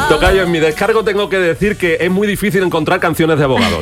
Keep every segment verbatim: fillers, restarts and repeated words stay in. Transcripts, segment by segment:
Tocayo, en mi descargo tengo que decir que es muy difícil encontrar canciones de abogados.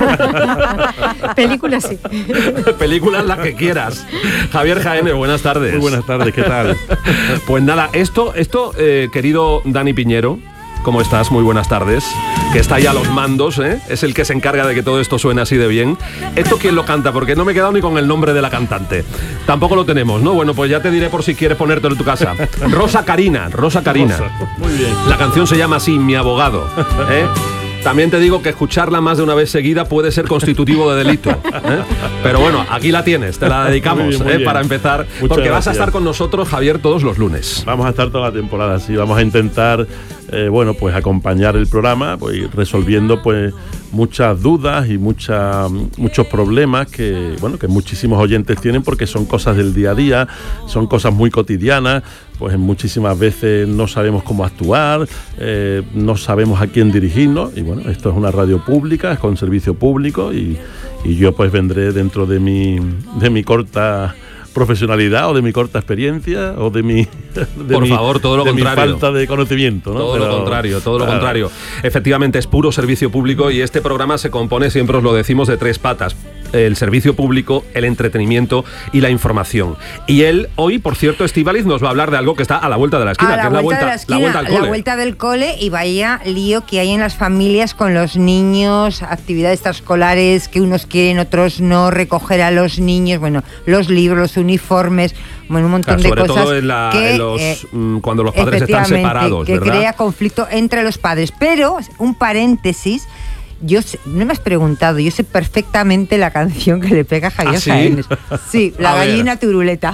Películas sí. Películas las que quieras. Javier Jaénes, buenas tardes. Muy buenas tardes, ¿qué tal? Pues nada, esto, esto eh, querido Dani Piñero, ¿cómo estás? Muy buenas tardes. Que está ahí a los mandos, ¿eh? Es el que se encarga de que todo esto suene así de bien. ¿Esto quién lo canta? Porque no me he quedado ni con el nombre de la cantante. Tampoco lo tenemos, ¿no? Bueno, pues ya te diré por si quieres ponértelo en tu casa. Rosa Carina, Rosa Carina. Rosa. Muy bien. La canción se llama así, Mi abogado, ¿eh? También te digo que escucharla más de una vez seguida puede ser constitutivo de delito, ¿eh? Pero bueno, aquí la tienes, te la dedicamos, muy bien, muy ¿eh? bien. Para empezar, Muchas porque vas a gracias. estar con nosotros, Javier, todos los lunes. Vamos a estar toda la temporada, sí, vamos a intentar, eh, bueno, pues acompañar el programa, pues ir resolviendo pues muchas dudas y mucha, muchos problemas que, bueno, que muchísimos oyentes tienen porque son cosas del día a día, son cosas muy cotidianas, pues muchísimas veces no sabemos cómo actuar, eh, no sabemos a quién dirigirnos y bueno, esto es una radio pública, es con servicio público y, y yo pues vendré dentro de mi, de mi corta profesionalidad o de mi corta experiencia o de mi de Por mi, favor, todo lo de mi contrario. falta de conocimiento, ¿no? Todo Pero, lo contrario, todo lo claro. contrario. Efectivamente, es puro servicio público y este programa se compone, siempre os lo decimos, de tres patas. El servicio público, el entretenimiento y la información. Y él, hoy, por cierto, Estíbaliz nos va a hablar de algo que está a la vuelta de la esquina, A la que es la vuelta vuelta, de la esquina, la vuelta al cole. la vuelta del cole y vaya lío que hay en las familias con los niños, actividades extraescolares que unos quieren, otros no, recoger a los niños, bueno, los libros, los uniformes, bueno, un montón Claro, de sobre cosas todo en la- que, en los, eh, mm, cuando los padres están efectivamente, separados, que ¿verdad? crea conflicto entre los padres. Pero, un paréntesis, yo sé, no me has preguntado, yo sé perfectamente la canción que le pega a Javier ¿Ah, sí? Jaénes. Sí, La A ver. gallina turuleta.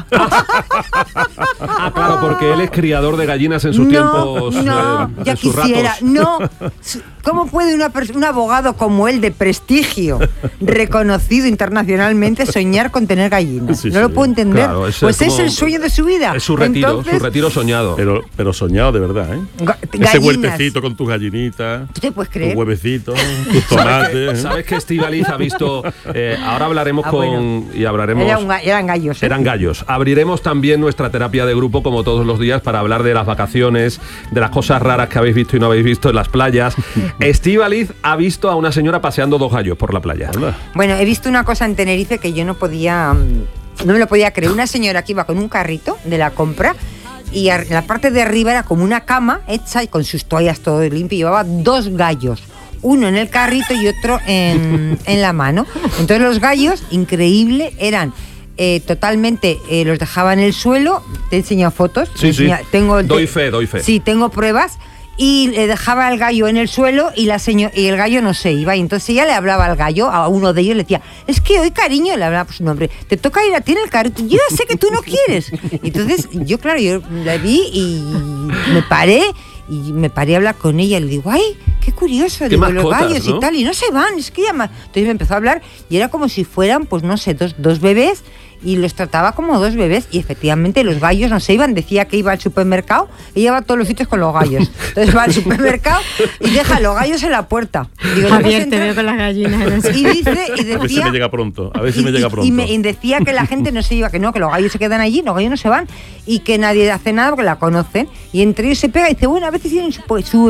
Ah, claro, porque él es criador de gallinas en sus no, tiempos, no, eh, ya en sus quisiera, ratos. no. ¿Cómo puede una pers- un abogado como él de prestigio, reconocido internacionalmente, soñar con tener gallinas? Sí, no lo sí. puedo entender. Claro, es pues como- es el sueño de su vida. Es su retiro, Entonces, su retiro soñado. Pero, pero soñado de verdad, ¿eh? ga- Ese gallinas. huertecito con tus gallinitas, ¿Tú te puedes tus creer? huevecitos, tus ¿Sabes que, tomates. ¿eh? sabes que Estíbaliz ha visto? eh, ahora hablaremos Ah, con bueno. y hablaremos. Era un ga- eran gallos. ¿eh? Eran gallos. Abriremos también nuestra terapia de grupo como todos los días para hablar de las vacaciones, de las cosas raras que habéis visto y no habéis visto en las playas. Estíbaliz ha visto a una señora paseando dos gallos por la playa. Anda. Bueno, he visto una cosa en Tenerife que yo no podía, mm, no me lo podía creer. Una señora que iba con un carrito de la compra y ar- en la parte de arriba era como una cama hecha y con sus toallas todo limpio. Y llevaba dos gallos, uno en el carrito y otro en, en la mano. Entonces los gallos, increíble, eran eh, totalmente, eh, los dejaba en el suelo. Te he enseñado fotos. Sí, sí. Enseña- Tengo, Doy fe, doy fe. Sí, tengo pruebas. Y le dejaba al gallo en el suelo y la seño- y el gallo no se iba. Y entonces ella le hablaba al gallo, a uno de ellos, le decía, es que hoy, cariño, le hablaba por su nombre, te toca ir a ti en el carrito. Yo ya sé que tú no quieres. Y entonces yo, claro, yo la vi y me paré y me paré a hablar con ella. Y le digo, ay, qué curioso, Qué digo, los mascotas, gallos ¿no? y tal. Y no se van, es que ya... ma-". Entonces me empezó a hablar y era como si fueran, pues no sé, dos, dos bebés. Y los trataba como dos bebés y efectivamente los gallos no se iban, decía que iba al supermercado y iba a todos los sitios con los gallos. Entonces va al supermercado y deja los gallos en la puerta. Digo, ¿no Javier, puedes te entrar? veo con las gallinas. en el- Y dice, y A ver si me decía, llega pronto, a ver si y, me llega y- pronto. y me- y decía que la gente no se iba, que no, que los gallos se quedan allí, los gallos no se van y que nadie hace nada porque la conocen. Y entre ellos se pega y dice, bueno, a veces tienen su, su